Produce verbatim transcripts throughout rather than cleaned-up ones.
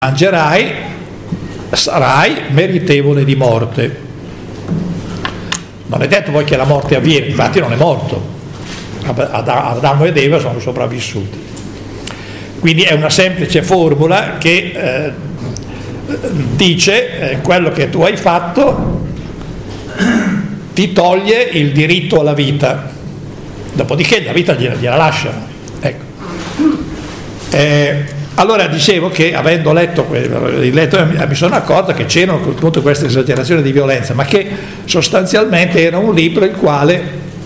mangerai, sarai meritevole di morte. Non è detto poi che la morte avviene, infatti non è morto. Adamo ed Eva sono sopravvissuti. Quindi è una semplice formula che eh, dice eh, quello che tu hai fatto ti toglie il diritto alla vita, dopodiché la vita gliela, gliela lasciano. Ecco. Eh, allora dicevo che avendo letto, letto mi sono accorto che c'erano appunto queste esagerazioni di violenza, ma che sostanzialmente era un libro il quale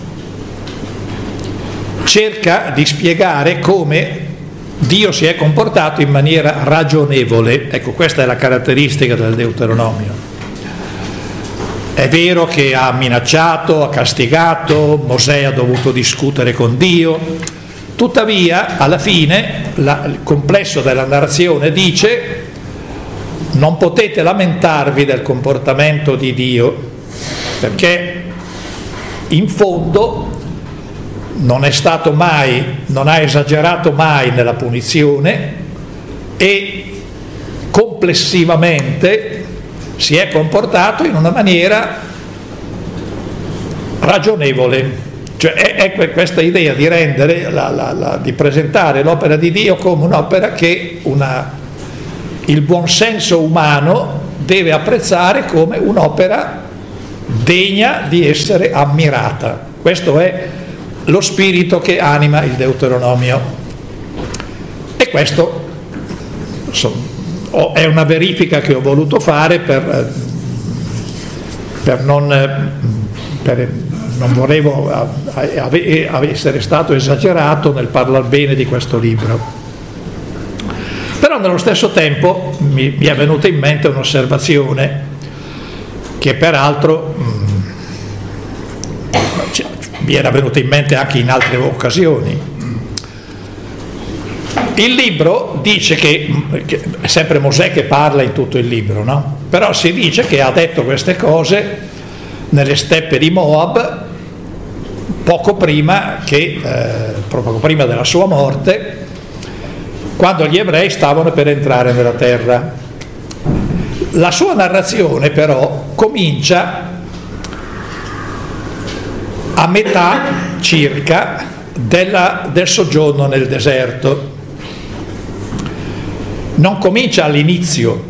cerca di spiegare come Dio si è comportato in maniera ragionevole. Ecco, questa è la caratteristica del Deuteronomio. È vero che ha minacciato, ha castigato, Mosè ha dovuto discutere con Dio, tuttavia alla fine la, il complesso della narrazione dice: non potete lamentarvi del comportamento di Dio, perché in fondo non è stato mai, non ha esagerato mai nella punizione e complessivamente si è comportato in una maniera ragionevole. Cioè è, è questa idea di rendere, la, la, la, di presentare l'opera di Dio come un'opera che una, il buonsenso umano deve apprezzare come un'opera degna di essere ammirata. Questo è lo spirito che anima il Deuteronomio. E questo insomma, è una verifica che ho voluto fare per, per non... Per, non volevo essere stato esagerato nel parlare bene di questo libro. Però nello stesso tempo mi, mi è venuta in mente un'osservazione che peraltro mh, cioè, mi era venuta in mente anche in altre occasioni. Il libro dice che, che è sempre Mosè che parla in tutto il libro, no? Però si dice che ha detto queste cose nelle steppe di Moab poco prima, che, eh, poco prima della sua morte, quando gli ebrei stavano per entrare nella terra. La sua narrazione però comincia a metà circa della, del soggiorno nel deserto, non comincia all'inizio.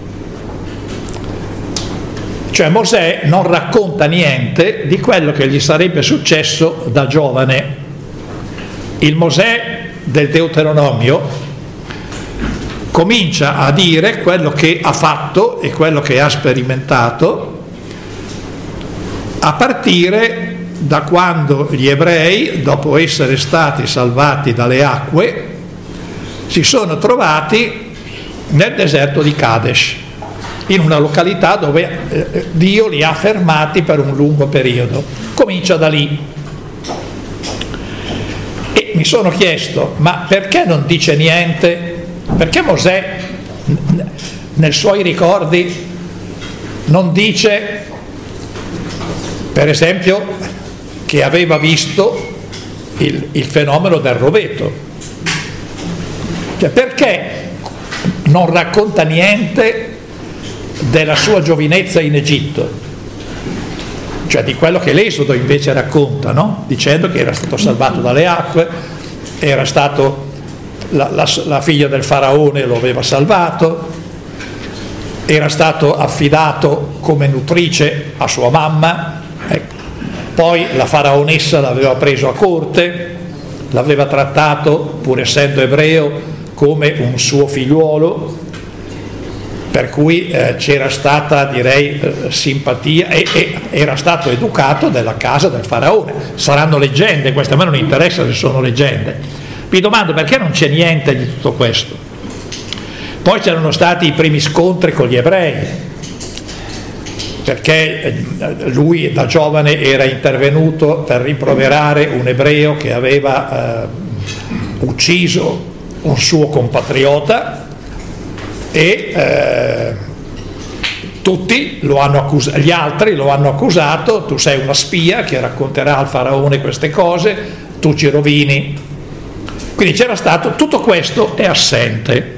Cioè Mosè non racconta niente di quello che gli sarebbe successo da giovane. Il Mosè del Deuteronomio comincia a dire quello che ha fatto e quello che ha sperimentato a partire da quando gli ebrei, dopo essere stati salvati dalle acque, si sono trovati nel deserto di Kadesh, in una località dove eh, Dio li ha fermati per un lungo periodo. Comincia da lì. E mi sono chiesto, ma perché non dice niente? Perché Mosè n- nei suoi ricordi non dice, per esempio, che aveva visto il, il fenomeno del rovetto? Cioè, perché non racconta niente della sua giovinezza in Egitto, cioè di quello che l'Esodo invece racconta, no? Dicendo che era stato salvato dalle acque, era stato la, la, la figlia del faraone lo aveva salvato, era stato affidato come nutrice a sua mamma, ecco. Poi la faraonessa l'aveva preso a corte, l'aveva trattato, pur essendo ebreo, come un suo figliuolo, per cui eh, c'era stata, direi, eh, simpatia e, e era stato educato nella casa del faraone. Saranno leggende, queste a me non interessa se sono leggende. Mi domando perché non c'è niente di tutto questo. Poi c'erano stati i primi scontri con gli ebrei, perché lui da giovane era intervenuto per rimproverare un ebreo che aveva eh, ucciso un suo compatriota, e eh, tutti lo hanno accusato, gli altri lo hanno accusato: tu sei una spia che racconterà al faraone queste cose, tu ci rovini. Quindi c'era stato, tutto questo è assente.